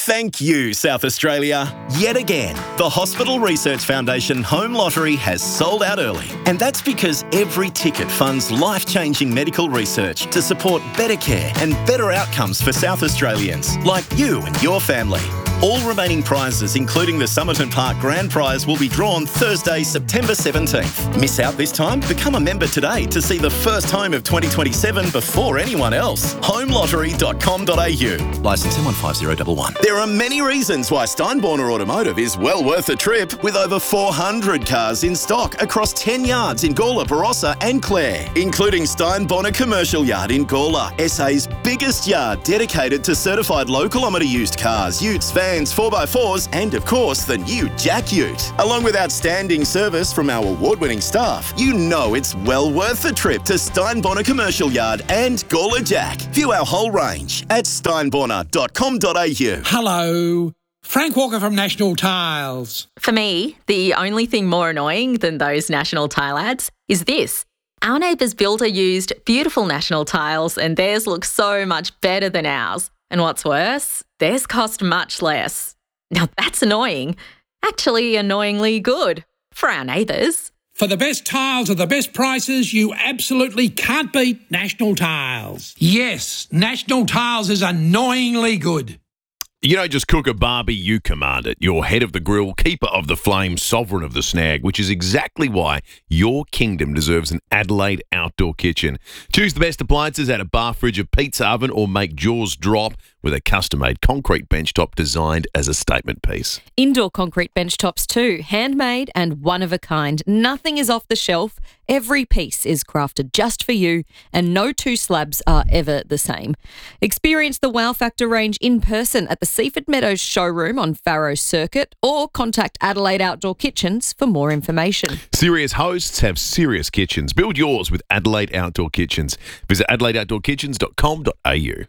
Thank you, South Australia. Yet again, the Hospital Research Foundation Home Lottery has sold out early. And that's because every ticket funds life-changing medical research to support better care and better outcomes for South Australians, like you and your family. All remaining prizes, including the Somerton Park Grand Prize, will be drawn Thursday, September seventeenth. Miss out this time? Become a member today to see the first home of twenty twenty-seven before anyone else. home lottery dot com dot a u. Licence M one five zero one one. There are many reasons why Steinborner Automotive is well worth a trip, with over four hundred cars in stock across ten yards in Gawler, Barossa and Clare, including Steinborner Commercial Yard in Gawler, S A's biggest yard dedicated to certified low-kilometre used cars, utes, vans, four by fours and, of course, the new Jack Ute. Along with outstanding service from our award-winning staff, you know it's well worth the trip to Steinborner Commercial Yard and Gawler Jack. View our whole range at steinborner dot com dot a u. Hello, Frank Walker from National Tiles. For me, the only thing more annoying than those National Tile ads is this. Our neighbour's builder used beautiful National Tiles and theirs looks so much better than ours. And what's worse, theirs cost much less. Now that's annoying. Actually annoyingly good for our neighbours. For the best tiles at the best prices, you absolutely can't beat National Tiles. Yes, National Tiles is annoyingly good. You don't just cook a barbie, you command it. You're head of the grill, keeper of the flame, sovereign of the snag, which is exactly why your kingdom deserves an Adelaide outdoor kitchen. Choose the best appliances at a bar fridge, a pizza oven, or make jaws drop with a custom-made concrete benchtop designed as a statement piece. Indoor concrete benchtops too, handmade and one of a kind. Nothing is off the shelf. Every piece is crafted just for you, and no two slabs are ever the same. Experience the Wow Factor range in person at the Seaford Meadows showroom on Farrow Circuit, or contact Adelaide Outdoor Kitchens for more information. Serious hosts have serious kitchens. Build yours with Adelaide Outdoor Kitchens. Visit adelaide outdoor kitchens dot com dot a u.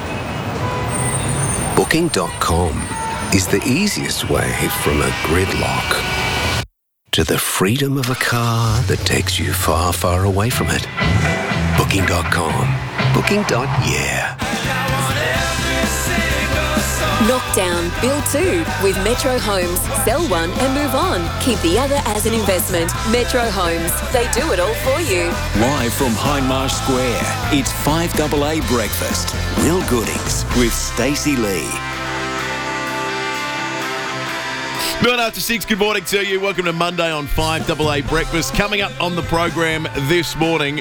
Booking dot com is the easiest way from a gridlock to the freedom of a car that takes you far, far away from it. Booking dot com. Booking. Yeah. Knockdown, build two with Metro Homes. Sell one and move on. Keep the other as an investment. Metro Homes. They do it all for you. Live from Hindmarsh Square, it's five double A Breakfast. Will Goodings with Stacey Lee. Nine after six, good morning to you. Welcome to Monday on five double A Breakfast. Coming up on the program this morning,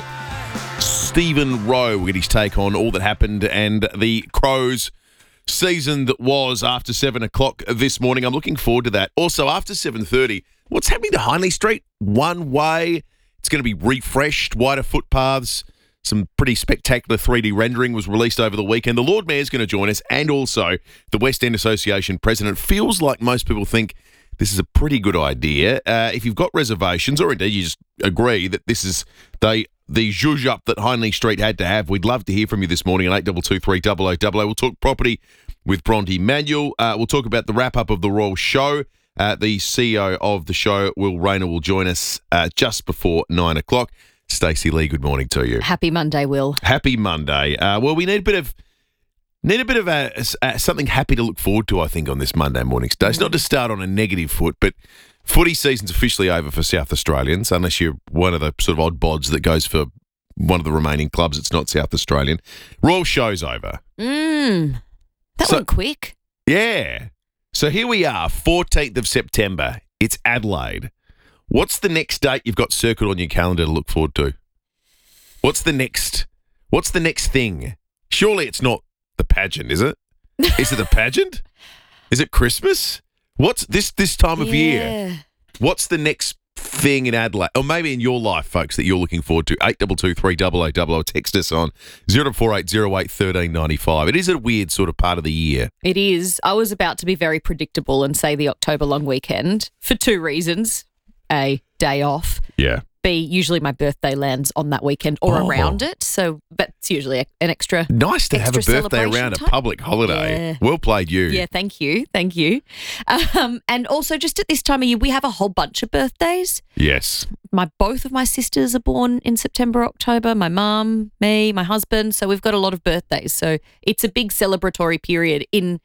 Stephen Rowe will get his take on all that happened and the Crows season that was after seven o'clock this morning. I'm looking forward to that. Also, after seven thirty, what's happening to Hindley Street? One way. It's going to be refreshed, wider footpaths. Some pretty spectacular three D rendering was released over the weekend. The Lord Mayor's going to join us, and also the West End Association president. Feels like most people think this is a pretty good idea. Uh, if you've got reservations, or indeed you just agree that this is the the zhuzh up that Hindley Street had to have, we'd love to hear from you this morning at eight two two three double oh double oh. We'll talk property with Bronte Manuel. Uh, we'll talk about the wrap-up of the Royal Show. Uh, the C E O of the show, Will Rayner, will join us uh, just before nine o'clock. Stacey Lee, good morning to you. Happy Monday, Will. Happy Monday. Uh, well, we need a bit of need a bit of a, a, something happy to look forward to, I think, on this Monday morning, Stacey. Not to start on a negative foot, but footy season's officially over for South Australians, unless you're one of the sort of odd bods that goes for one of the remaining clubs that's not South Australian. Royal Show's over. Mmm. That So- went quick. Yeah. So here we are, fourteenth of September. It's Adelaide. What's the next date you've got circled on your calendar to look forward to? What's the next What's the next thing? Surely it's not the pageant, is it? Is it the pageant? Is it Christmas? What's this this time of year? What's the next thing in Adelaide, or maybe in your life, folks, that you're looking forward to? eight two two three double oh double oh. Text us on zero four eight zero eight one three nine five. It is a weird sort of part of the year. It is. I was about to be very predictable and say the October long weekend for two reasons. A, day off. Yeah. B, usually my birthday lands on that weekend or Oh. around it. So that's usually a- an extra Nice to have a extra birthday celebration around time. a public holiday. Yeah. Well played, you. Yeah, thank you. Thank you. Um, and also, just at this time of year, we have a whole bunch of birthdays. Yes. My Both of my sisters are born in September, October. My mum, me, my husband. So we've got a lot of birthdays. So it's a big celebratory period in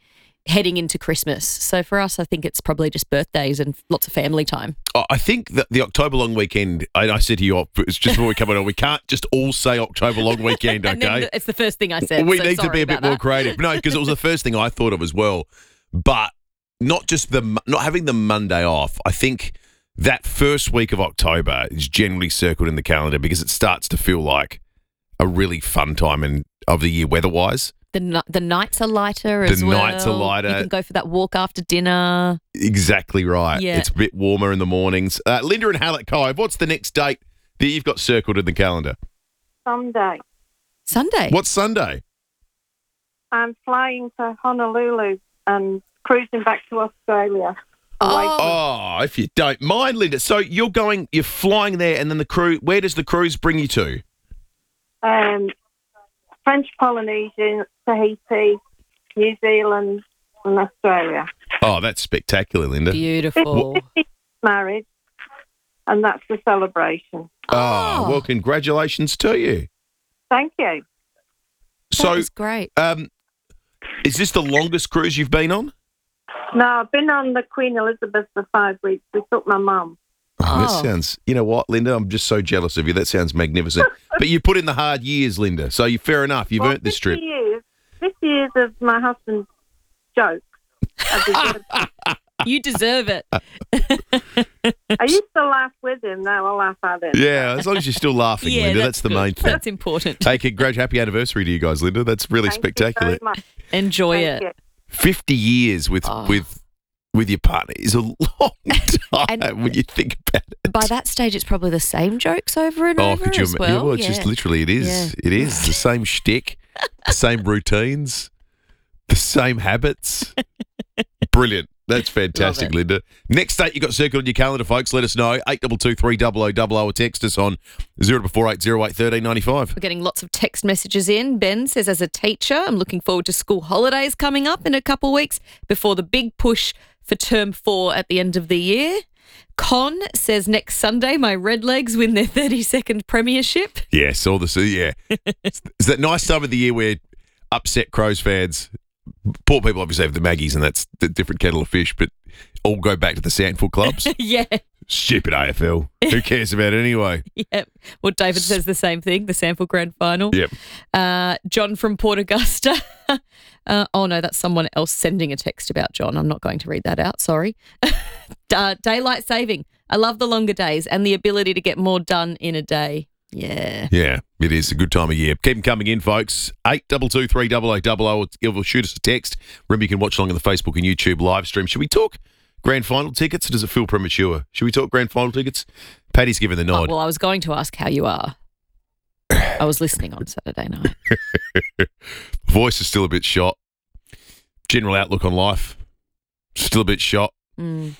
heading into Christmas. So for us, I think it's probably just birthdays and lots of family time. Oh, I think that the October long weekend, I, I said to you, it's just before we come on, we can't just all say October long weekend, And then okay? the- it's the first thing I said. We so need to sorry be a bit about more that. creative. No, because it was the first thing I thought of as well. But not just the not having the Monday off. I think that first week of October is generally circled in the calendar because it starts to feel like a really fun time in, of the year weather-wise. The, ni- the nights are lighter as The well. nights are lighter. You can go for that walk after dinner. Exactly right. Yeah. It's a bit warmer in the mornings. Uh, Linda and Hallett Cove, what's the next date that you've got circled in the calendar? Sunday. Sunday? What's Sunday? I'm flying to Honolulu and cruising back to Australia. Oh, if you don't mind, Linda. So you're going, you're flying there, and then the cruise. Where does the cruise bring you to? Um, French Polynesia, Tahiti, New Zealand, and Australia. Oh, that's spectacular, Linda. Beautiful. Married, and that's the celebration. Oh, well, congratulations to you. Thank you. So That's great. Um, is this the longest cruise you've been on? No, I've been on the Queen Elizabeth for five weeks. We took my mum. Oh, that sounds, you know what, Linda? I'm just so jealous of you. That sounds magnificent. But you put in the hard years, Linda. So you fair enough. You've well, earned this fifty trip. Years, fifty years of my husband's jokes. You deserve it. I used to laugh with him. Now I laugh at him. Yeah, as long as you're still laughing, Yeah, Linda. that's That's, the good. main thing. That's important. Hey, congrats, happy anniversary to you guys, Linda. That's really Thank you spectacular. very much. Enjoy Thank it. you. Fifty years with Oh. with with your partner is a long time And- when you think about it. By that stage, it's probably the same jokes over and Oh, over could you as ima- well. yeah, well, it's Yeah. just literally it is. Yeah. It is the same shtick, the same routines, the same habits. Brilliant. That's fantastic, Love it. Linda. Next date you got circled on your calendar, folks. Let us know. eight two two three double oh double oh or text us on zero four eight zero eight one three nine five. We're getting lots of text messages in. Ben says, as a teacher, I'm looking forward to school holidays coming up in a couple of weeks before the big push for term four at the end of the year. Con says, next Sunday, my Redlegs win their thirty-second premiership. Yes, all the yeah. It's that nice time of the year where upset Crows fans, poor people obviously have the Maggies and that's the different kettle of fish, but all go back to the Sandful clubs. Yeah. Stupid A F L. Who cares about it anyway? Yep. Well, David says the same thing, the Sample Grand Final. Yep. Uh, John from Port Augusta. uh, oh, no, that's someone else sending a text about John. I'm not going to read that out. Sorry. uh, daylight saving. I love the longer days and the ability to get more done in a day. Yeah. Yeah, it is a good time of year. Keep them coming in, folks. eight two two three double oh double oh or shoot us a text. Remember, you can watch along on the Facebook and YouTube live stream. Should we talk grand final tickets or does it feel premature? Should we talk grand final tickets? Paddy's giving the Oh, nod. well, I was going to ask how you are. I was listening on Saturday night. Voice is still a bit shot. General outlook on life, still a bit shot. Mm.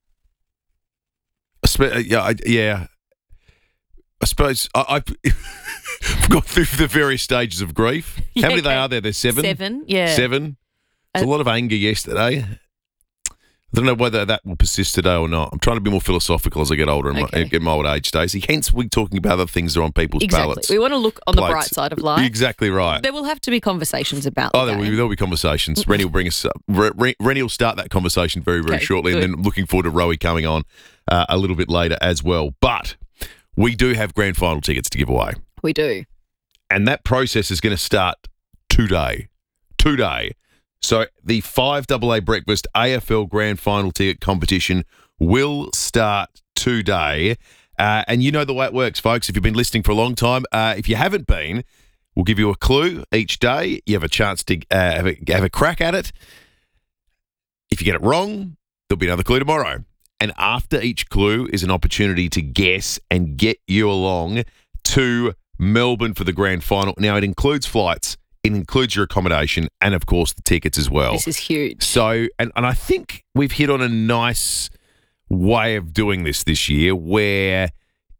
I spe- uh, yeah, I, yeah. I suppose I, I've I've gone through the various stages of grief. How many Yeah. they are there? There's seven. Seven, yeah. Seven. There's a lot of anger yesterday. I don't know whether that will persist today or not. I'm trying to be more philosophical as I get older and Okay. my, get my old age, Stacey. Hence, we're talking about other things that are on people's Exactly. ballots. We want to look on the Plates. bright side of life. Exactly right. There will have to be conversations about Oh, the there will, game. there will be conversations. Rennie will bring us up. Re- Re- Rennie will start that conversation very, very Okay, shortly, good. and then looking forward to Rowie coming on uh, a little bit later as well. But we do have grand final tickets to give away, We do. and that process is going to start today. Today. So the five double A Breakfast A F L Grand Final ticket competition will start today. Uh, and you know the way it works, folks. If you've been listening for a long time, uh, if you haven't been, we'll give you a clue each day. You have a chance to uh, have, a, have a crack at it. If you get it wrong, there'll be another clue tomorrow. And after each clue is an opportunity to guess and get you along to Melbourne for the grand final. Now, it includes flights. It includes your accommodation and, of course, the tickets as well. This is huge. So, and, and I think we've hit on a nice way of doing this this year where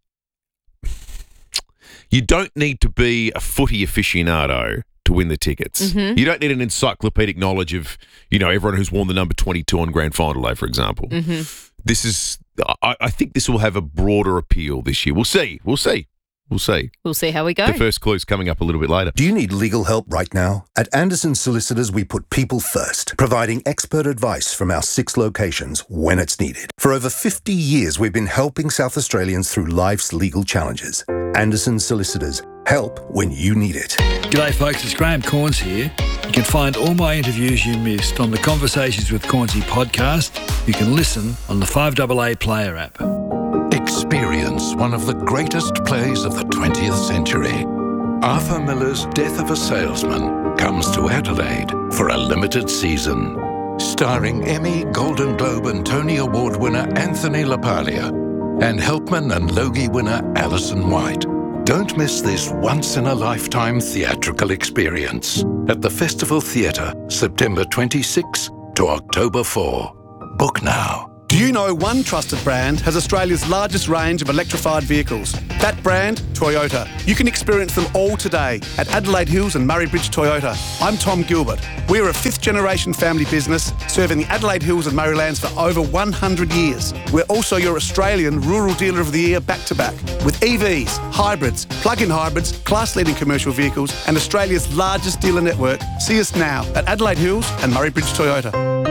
you don't need to be a footy aficionado to win the tickets. Mhm. You don't need an encyclopedic knowledge of, you know, everyone who's worn the number twenty-two on grand final day, for example. Mhm. This is, I, I think this will have a broader appeal this year. We'll see. We'll see. We'll see. We'll see how we go. The first clue's coming up a little bit later. Do you need legal help right now? At Anderson Solicitors, we put people first, providing expert advice from our six locations when it's needed. For over fifty years, we've been helping South Australians through life's legal challenges. Anderson Solicitors, help when you need it. G'day folks, it's Graham Corns here. You can find all my interviews you missed on the Conversations with Cornsey podcast. You can listen on the five A A Player app. Experience one of the greatest plays of the twentieth century. Arthur Miller's Death of a Salesman comes to Adelaide for a limited season. Starring Emmy, Golden Globe and Tony Award winner Anthony LaPaglia and Helpman and Logie winner Alison White. Don't miss this once-in-a-lifetime theatrical experience at the Festival Theatre, September twenty-sixth to October fourth. Book now. Do you know one trusted brand has Australia's largest range of electrified vehicles? That brand, Toyota. You can experience them all today at Adelaide Hills and Murray Bridge Toyota. I'm Tom Gilbert. We are a fifth-generation family business serving the Adelaide Hills and Murraylands for over one hundred years. We're also your Australian Rural Dealer of the Year back-to-back with E Vs, hybrids, plug-in hybrids, class-leading commercial vehicles and Australia's largest dealer network. See us now at Adelaide Hills and Murray Bridge Toyota.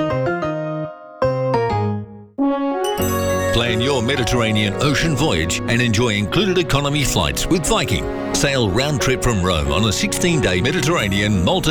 Plan your Mediterranean ocean voyage and enjoy included economy flights with Viking. Sail round trip from Rome on a sixteen-day Mediterranean, Malta